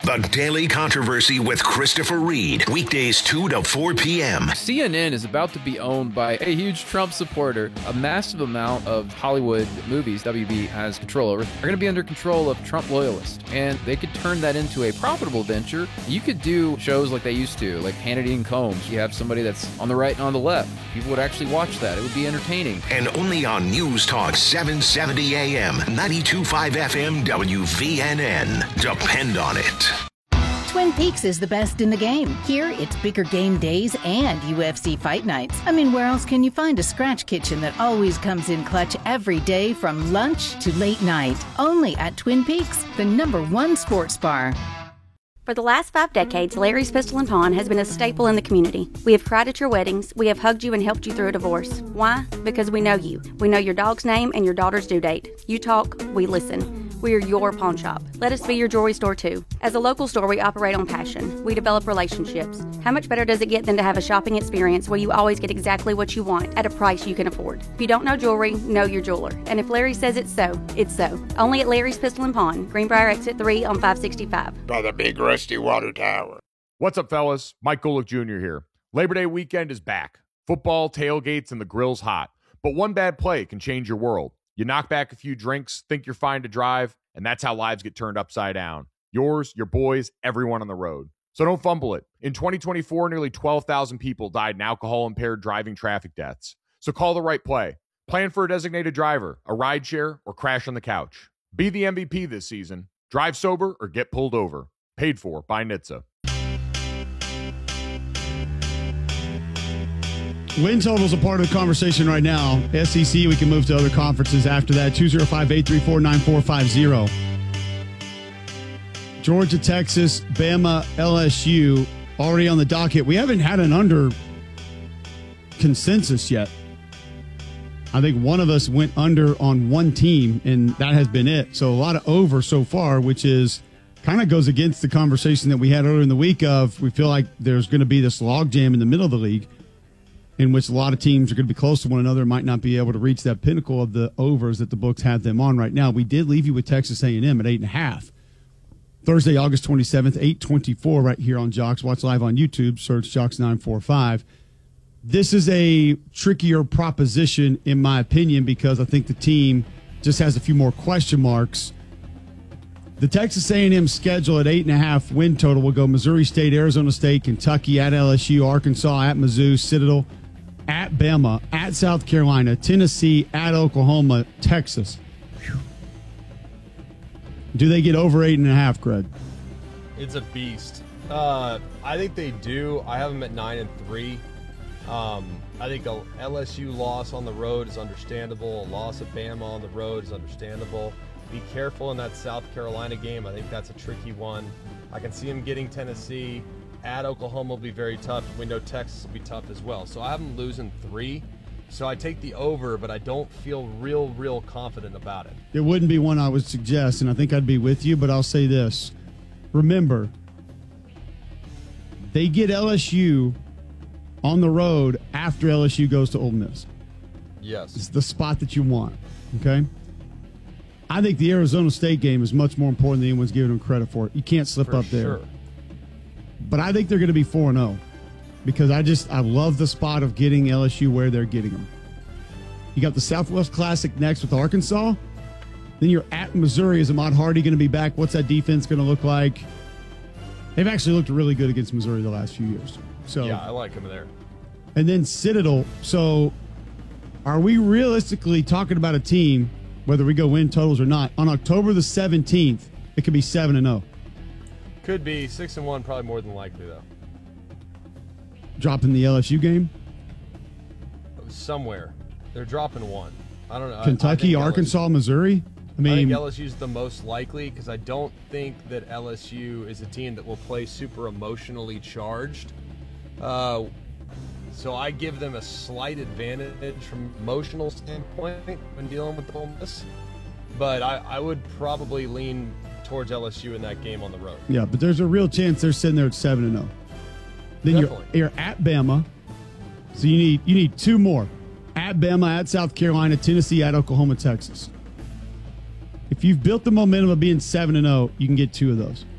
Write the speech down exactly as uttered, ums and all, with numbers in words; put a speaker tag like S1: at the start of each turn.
S1: The Daily Controversy with Christopher Reed. Weekdays two to four p.m.
S2: C N N is about to be owned by a huge Trump supporter. A massive amount of Hollywood movies W B has control over are going to be under control of Trump loyalists. And they could turn that into a profitable venture. You could do shows like they used to, like Hannity and Combs. You have somebody that's on the right and on the left. People would actually watch that. It would be entertaining.
S1: And only on News Talk seven seventy A M, ninety-two point five F M W V N N. Depend on it.
S3: Twin Peaks is the best in the game. Here, it's bigger game days and U F C fight nights. I mean, where else can you find a scratch kitchen that always comes in clutch every day from lunch to late night? Only at Twin Peaks, the number one sports bar.
S4: For the last five decades, Larry's Pistol and Pawn has been a staple in the community. We have cried at your weddings. We have hugged you and helped you through a divorce. Why? Because we know you. We know your dog's name and your daughter's due date. You talk, we listen. We are your pawn shop. Let us be your jewelry store too. As a local store, we operate on passion. We develop relationships. How much better does it get than to have a shopping experience where you always get exactly what you want at a price you can afford? If you don't know jewelry, know your jeweler. And if Larry says it's so, it's so. Only at Larry's Pistol and Pawn, Greenbrier Exit three on five sixty-five.
S5: By the big rusty water tower.
S6: What's up, fellas? Mike Golick Junior here. Labor Day weekend is back. Football, tailgates, and the grill's hot. But one bad play can change your world. You knock back a few drinks, think you're fine to drive, and that's how lives get turned upside down. Yours, your boys, everyone on the road. So don't fumble it. In twenty twenty-four, nearly twelve thousand people died in alcohol-impaired driving traffic deaths. So call the right play. Plan for a designated driver, a rideshare, or crash on the couch. Be the M V P this season. Drive sober or get pulled over. Paid for by N H T S A.
S7: Win total's a part of the conversation right now. S E C, we can move to other conferences after that. two oh five, eight three four, nine four five oh. Georgia, Texas, Bama, L S U already on the docket. We haven't had an under consensus yet. I think one of us went under on one team, and that has been it. So a lot of over so far, which is kind of goes against the conversation that we had earlier in the week of we feel like there's going to be this logjam in the middle of the league, in which a lot of teams are going to be close to one another, might not be able to reach that pinnacle of the overs that the books have them on right now. We did leave you with Texas A and M at eight and a half. Thursday, August twenty-seventh, eight twenty-four, right here on Jocks. Watch live on YouTube. Search Jocks nine forty-five. This is a trickier proposition, in my opinion, because I think the team just has a few more question marks. The Texas A and M schedule at eight and a half win total will go Missouri State, Arizona State, Kentucky, at L S U, Arkansas, at Mizzou, Citadel, at Bama, at South Carolina, Tennessee, at Oklahoma, Texas. Whew. Do they get over eight and a half, Greg?
S8: It's a beast. Uh, I think they do. I have them at nine and three. Um, I think a L S U loss on the road is understandable. A loss at Bama on the road is understandable. Be careful in that South Carolina game. I think that's a tricky one. I can see them getting Tennessee. At Oklahoma will be very tough. We know Texas will be tough as well. So I have them losing three. So I take the over, but I don't feel real, real confident about it.
S7: It wouldn't be one I would suggest, and I think I'd be with you, but I'll say this. Remember, they get L S U on the road after L S U goes to Ole Miss.
S8: Yes.
S7: It's the spot that you want, okay? I think the Arizona State game is much more important than anyone's giving them credit for. You can't slip
S8: for
S7: up there.
S8: Sure.
S7: But I think they're going to be four and oh because I just I love the spot of getting L S U where they're getting them. You got the Southwest Classic next with Arkansas. Then you're at Missouri. Is Ahmad Hardy going to be back? What's that defense going to look like? They've actually looked really good against Missouri the last few years. So
S8: yeah, I like them there.
S7: And then Citadel. So are we realistically talking about a team, whether we go win totals or not, on October the seventeenth, it could be seven and oh?
S8: Could be six and one, probably more than likely, though.
S7: Dropping the L S U game?
S8: Somewhere. They're dropping one. I don't know.
S7: Kentucky,
S8: I, I
S7: Arkansas, L S U, Missouri? I mean,
S8: I think L S U is the most likely because I don't think that L S U is a team that will play super emotionally charged. Uh, so I give them a slight advantage from an emotional standpoint when dealing with Ole Miss. But I, I would probably lean towards L S U in that game on the road.
S7: Yeah, but there's a real chance they're sitting there at seven and oh. Then you're, you're at Bama, so you need you need two more. At Bama, at South Carolina, Tennessee, at Oklahoma, Texas. If you've built the momentum of being seven and oh, you can get two of those.